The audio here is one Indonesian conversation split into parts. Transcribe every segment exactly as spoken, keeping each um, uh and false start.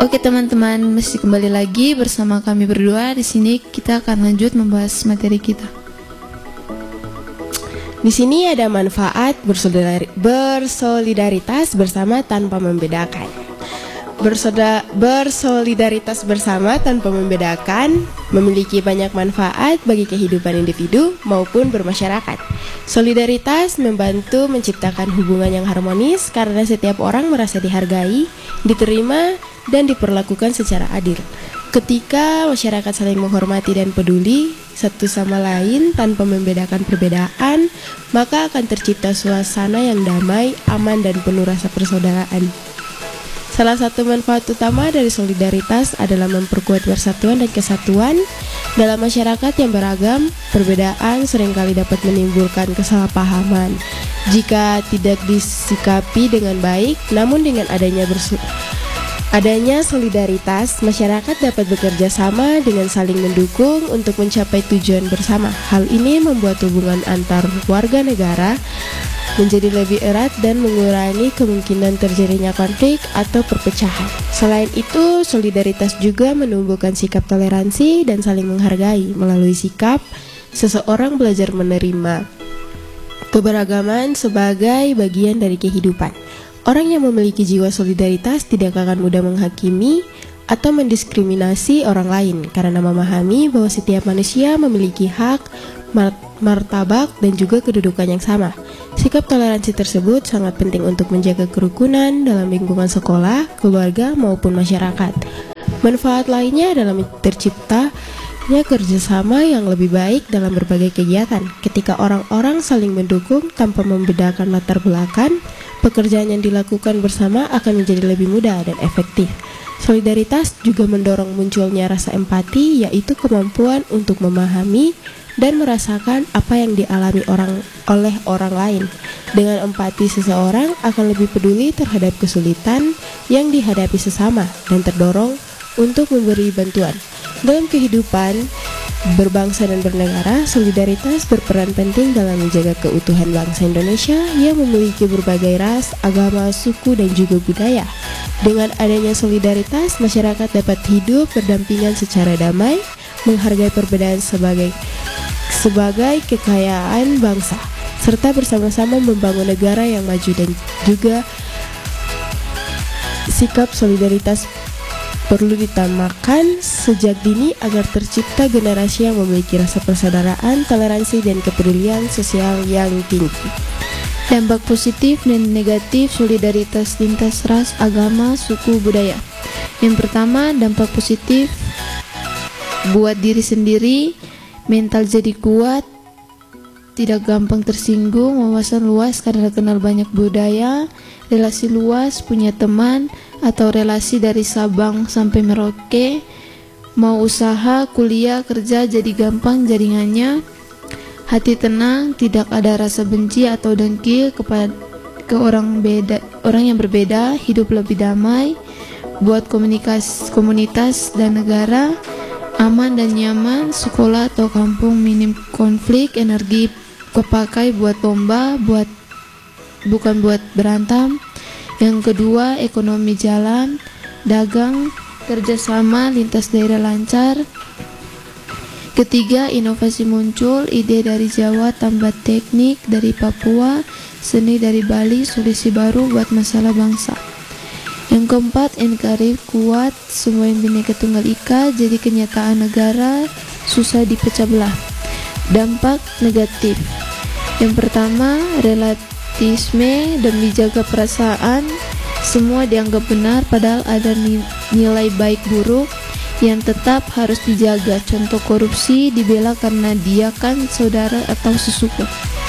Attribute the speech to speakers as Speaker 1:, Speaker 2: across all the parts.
Speaker 1: Oke teman-teman, masih kembali lagi bersama kami berdua. Di sini kita akan lanjut membahas materi kita.
Speaker 2: Di sini ada manfaat bersolidari- bersolidaritas bersama tanpa membedakan. Bersoda- bersolidaritas bersama tanpa membedakan memiliki banyak manfaat bagi kehidupan individu maupun bermasyarakat. Solidaritas membantu menciptakan hubungan yang harmonis karena setiap orang merasa dihargai, diterima, dan diperlakukan secara adil. Ketika masyarakat saling menghormati dan peduli satu sama lain tanpa membedakan perbedaan, maka akan tercipta suasana yang damai, aman, dan penuh rasa persaudaraan. Salah satu manfaat utama dari solidaritas adalah memperkuat persatuan dan kesatuan. Dalam masyarakat yang beragam, perbedaan seringkali dapat menimbulkan kesalahpahaman jika tidak disikapi dengan baik. Namun dengan adanya bersu- adanya solidaritas, masyarakat dapat bekerja sama dengan saling mendukung untuk mencapai tujuan bersama. Hal ini membuat hubungan antar warga negara menjadi lebih erat dan mengurangi kemungkinan terjadinya konflik atau perpecahan. Selain itu, solidaritas juga menumbuhkan sikap toleransi dan saling menghargai. Melalui sikap, seseorang belajar menerima keberagaman sebagai bagian dari kehidupan. Orang yang memiliki jiwa solidaritas tidak akan mudah menghakimi atau mendiskriminasi orang lain karena memahami bahwa setiap manusia memiliki hak, martabat, dan juga kedudukan yang sama. Sikap toleransi tersebut sangat penting untuk menjaga kerukunan dalam lingkungan sekolah, keluarga, maupun masyarakat. Manfaat lainnya adalah terciptanya kerjasama yang lebih baik dalam berbagai kegiatan. Ketika orang-orang saling mendukung tanpa membedakan latar belakang, pekerjaan yang dilakukan bersama akan menjadi lebih mudah dan efektif. Solidaritas juga mendorong munculnya rasa empati, yaitu kemampuan untuk memahami dan merasakan apa yang dialami orang oleh orang lain. Dengan empati, seseorang akan lebih peduli terhadap kesulitan yang dihadapi sesama dan terdorong untuk memberi bantuan. Dalam kehidupan berbangsa dan bernegara, solidaritas berperan penting dalam menjaga keutuhan bangsa Indonesia yang memiliki berbagai ras, agama, suku, dan juga budaya. Dengan adanya solidaritas, masyarakat dapat hidup berdampingan secara damai, menghargai perbedaan sebagai sebagai kekayaan bangsa, serta bersama-sama membangun negara yang maju. Dan juga sikap solidaritas perlu ditamakan sejak dini agar tercipta generasi yang memiliki rasa persaudaraan, toleransi, dan kepedulian sosial yang tinggi.
Speaker 1: Dampak positif dan negatif solidaritas lintas ras, agama, suku, budaya. Yang pertama, dampak positif buat diri sendiri, mental jadi kuat, tidak gampang tersinggung, wawasan luas karena kenal banyak budaya, relasi luas, punya teman atau relasi dari Sabang sampai Merauke, mau usaha, kuliah, kerja jadi gampang jaringannya, hati tenang, tidak ada rasa benci atau dengki kepada ke orang beda, orang yang berbeda, hidup lebih damai, buat komunikasi komunitas dan negara aman dan nyaman, sekolah atau kampung minim konflik, energi kepakai buat lomba, buat bukan buat berantem. Yang kedua, ekonomi jalan, dagang, kerjasama lintas daerah lancar. Ketiga, inovasi muncul, ide dari Jawa tambah teknik dari Papua, seni dari Bali, solusi baru buat masalah bangsa. Yang keempat, N K R I kuat, semua yang Bhinneka Tunggal Ika jadi kenyataan negara, susah dipecah belah. Dampak negatif. Yang pertama, relativisme demi jaga perasaan, semua dianggap benar padahal ada nilai baik buruk yang tetap harus dijaga. Contoh korupsi dibela karena dia kan saudara atau sesuku.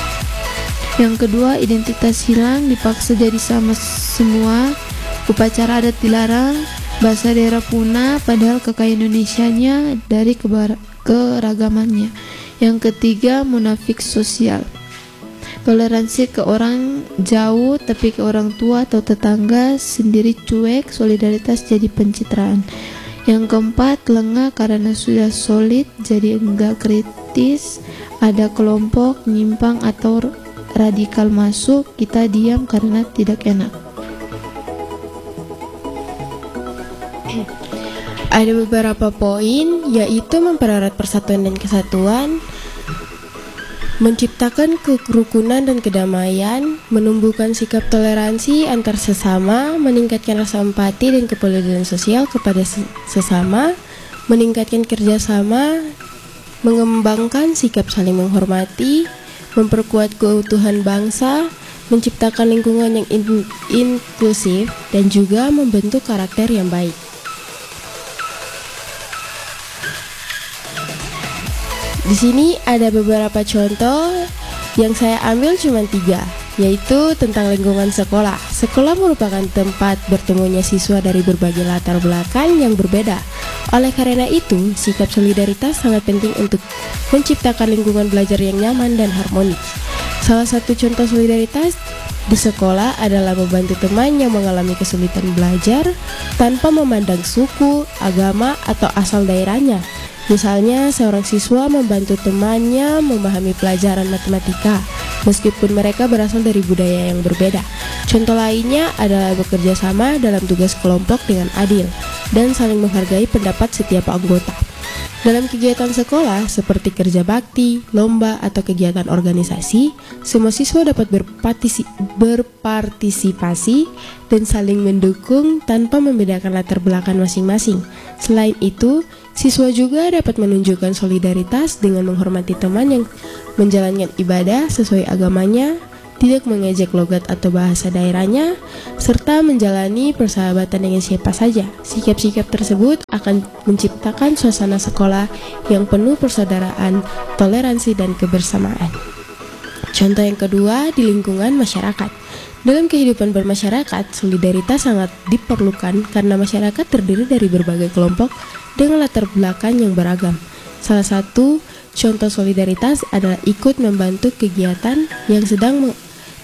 Speaker 1: Yang kedua, identitas hilang, dipaksa jadi sama semua. Upacara adat dilarang, bahasa daerah punah, padahal kekayaan Indonesianya dari kebar- keragamannya. Yang ketiga, munafik sosial. Toleransi ke orang jauh, tapi ke orang tua atau tetangga sendiri cuek, solidaritas jadi pencitraan. Yang keempat, lengah karena sudah solid, jadi enggak kritis, ada kelompok nyimpang atau radikal masuk, kita diam karena tidak enak.
Speaker 2: Ada beberapa poin, yaitu mempererat persatuan dan kesatuan, menciptakan kerukunan dan kedamaian, menumbuhkan sikap toleransi antar sesama, meningkatkan rasa empati dan kepedulian sosial kepada sesama, meningkatkan kerjasama, mengembangkan sikap saling menghormati, memperkuat keutuhan bangsa, menciptakan lingkungan yang in- inklusif, dan juga membentuk karakter yang baik. Di sini ada beberapa contoh yang saya ambil cuma tiga, yaitu tentang lingkungan sekolah. Sekolah merupakan tempat bertemunya siswa dari berbagai latar belakang yang berbeda. Oleh karena itu, sikap solidaritas sangat penting untuk menciptakan lingkungan belajar yang nyaman dan harmonis. Salah satu contoh solidaritas di sekolah adalah membantu teman yang mengalami kesulitan belajar tanpa memandang suku, agama, atau asal daerahnya. Misalnya, seorang siswa membantu temannya memahami pelajaran matematika, meskipun mereka berasal dari budaya yang berbeda. Contoh lainnya adalah bekerja sama dalam tugas kelompok dengan adil, dan saling menghargai pendapat setiap anggota. Dalam kegiatan sekolah, seperti kerja bakti, lomba, atau kegiatan organisasi, semua siswa dapat berpartisi- berpartisipasi dan saling mendukung tanpa membedakan latar belakang masing-masing. Selain itu, siswa juga dapat menunjukkan solidaritas dengan menghormati teman yang menjalankan ibadah sesuai agamanya, tidak mengejek logat atau bahasa daerahnya, serta menjalani persahabatan dengan siapa saja. Sikap-sikap tersebut akan menciptakan suasana sekolah yang penuh persaudaraan, toleransi, dan kebersamaan. Contoh yang kedua, di lingkungan masyarakat. Dalam kehidupan bermasyarakat, solidaritas sangat diperlukan karena masyarakat terdiri dari berbagai kelompok dengan latar belakang yang beragam. Salah satu contoh solidaritas adalah ikut membantu kegiatan yang sedang meng-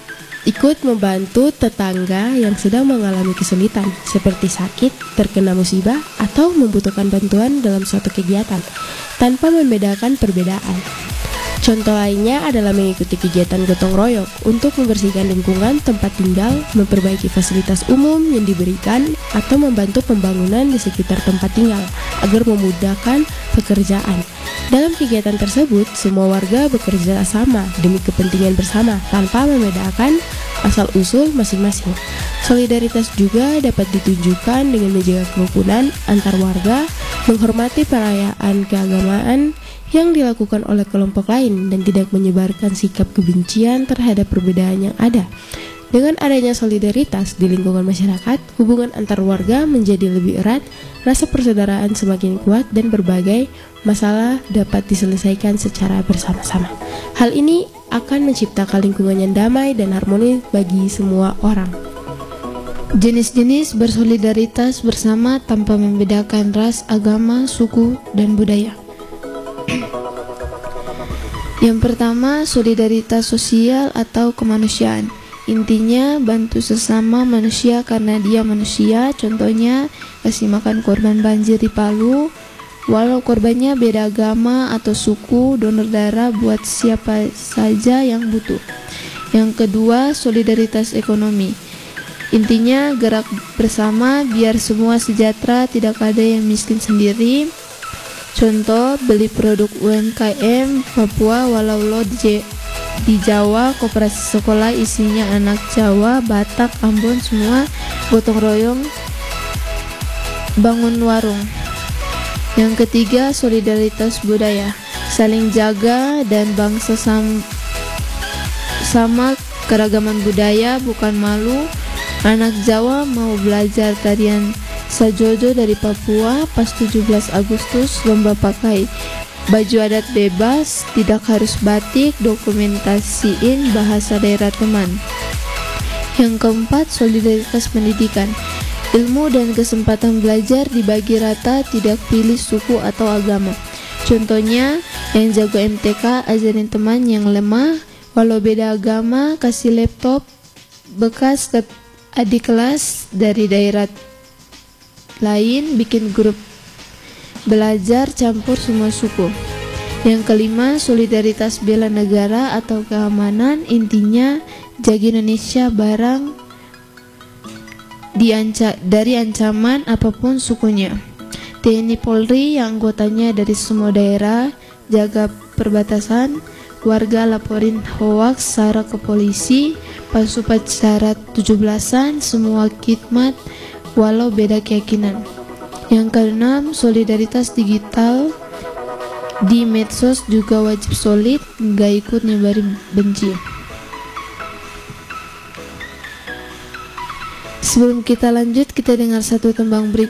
Speaker 2: ikut membantu tetangga yang sedang mengalami kesulitan, seperti sakit, terkena musibah, atau membutuhkan bantuan dalam suatu kegiatan, tanpa membedakan perbedaan. Contoh lainnya adalah mengikuti kegiatan gotong royong untuk membersihkan lingkungan tempat tinggal, memperbaiki fasilitas umum yang diberikan, atau membantu pembangunan di sekitar tempat tinggal agar memudahkan pekerjaan. Dalam kegiatan tersebut, semua warga bekerja sama demi kepentingan bersama tanpa membedakan asal-usul masing-masing. Solidaritas juga dapat ditunjukkan dengan menjaga kerukunan antar warga, menghormati perayaan keagamaan yang dilakukan oleh kelompok lain, dan tidak menyebarkan sikap kebencian terhadap perbedaan yang ada. Dengan adanya solidaritas di lingkungan masyarakat, hubungan antar warga menjadi lebih erat, rasa persaudaraan semakin kuat, dan berbagai masalah dapat diselesaikan secara bersama-sama. Hal ini akan menciptakan lingkungan yang damai dan harmonis bagi semua orang.
Speaker 1: Jenis-jenis bersolidaritas bersama tanpa membedakan ras, agama, suku, dan budaya. Yang pertama, solidaritas sosial atau kemanusiaan. Intinya, bantu sesama manusia karena dia manusia. Contohnya, kasih makan korban banjir di Palu. Walau korbannya beda agama atau suku, donor darah buat siapa saja yang butuh. Yang kedua, solidaritas ekonomi. Intinya, gerak bersama biar semua sejahtera, tidak ada yang miskin sendiri. Contoh, beli produk U M K M Papua walau lo di, di Jawa, koperasi sekolah isinya anak Jawa, Batak, Ambon, semua gotong royong bangun warung. Yang ketiga, solidaritas budaya, saling jaga dan bangsa sam, sama keragaman budaya, bukan malu. Anak Jawa mau belajar tarian Sajojo dari Papua, pas tujuh belas Agustus lomba pakai baju adat bebas, tidak harus batik, dokumentasiin bahasa daerah teman. Yang keempat, solidaritas pendidikan. Ilmu dan kesempatan belajar dibagi rata, tidak pilih suku atau agama. Contohnya, yang jago M T K ajarin teman yang lemah, walau beda agama, kasih laptop bekas ke adik kelas dari daerah lain, bikin grup belajar campur semua suku. Yang kelima, solidaritas bela negara atau keamanan. Intinya, jaga Indonesia barang dianca dari ancaman apapun sukunya. T N I Polri yang anggotanya dari semua daerah, jaga perbatasan, warga laporin hoaks sara ke polisi, pas upacara tujuh belasan, semua khidmat walau beda keyakinan. Yang keenam, solidaritas digital di medsos juga wajib solid, gak ikut nyebarin benci. Sebelum kita lanjut, kita dengar satu tembang berikut.